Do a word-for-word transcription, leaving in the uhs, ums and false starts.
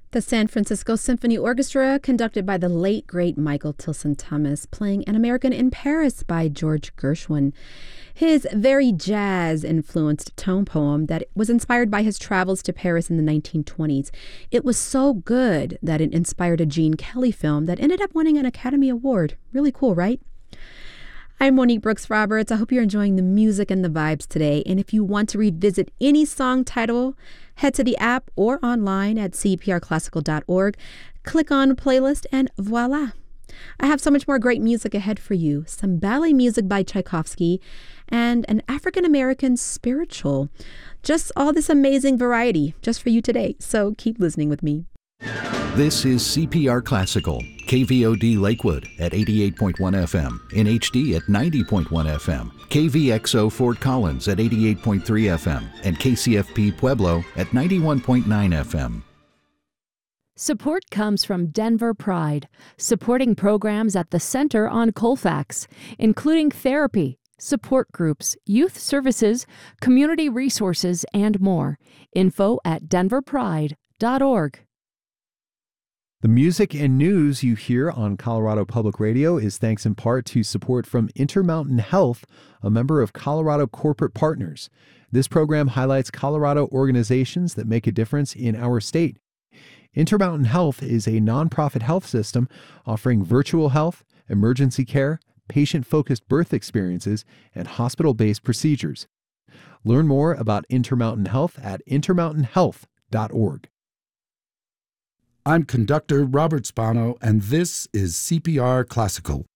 The San Francisco Symphony Orchestra, conducted by the late, great Michael Tilson Thomas, playing An American in Paris by George Gershwin. His very jazz-influenced tone poem that was inspired by his travels to Paris in the nineteen twenties. It was so good that it inspired a Gene Kelly film that ended up winning an Academy Award. Really cool, right? I'm Monique Brooks Roberts. I hope you're enjoying the music and the vibes today. And if you want to revisit any song title, head to the app or online at c p r classical dot org. Click on playlist and voila. I have so much more great music ahead for you. Some ballet music by Tchaikovsky and an African-American spiritual. Just all this amazing variety just for you today. So keep listening with me. This is C P R Classical, K V O D Lakewood at eighty-eight point one F M, in H D at ninety point one F M, K V X O Fort Collins at eighty-eight point three F M, and K C F P Pueblo at ninety-one point nine F M. Support comes from Denver Pride, supporting programs at the Center on Colfax, including therapy, support groups, youth services, community resources, and more. Info at denver pride dot org. The music and news you hear on Colorado Public Radio is thanks in part to support from Intermountain Health, a member of Colorado Corporate Partners. This program highlights Colorado organizations that make a difference in our state. Intermountain Health is a nonprofit health system offering virtual health, emergency care, patient-focused birth experiences, and hospital-based procedures. Learn more about Intermountain Health at intermountain health dot org. I'm conductor Robert Spano, and this is C P R Classical.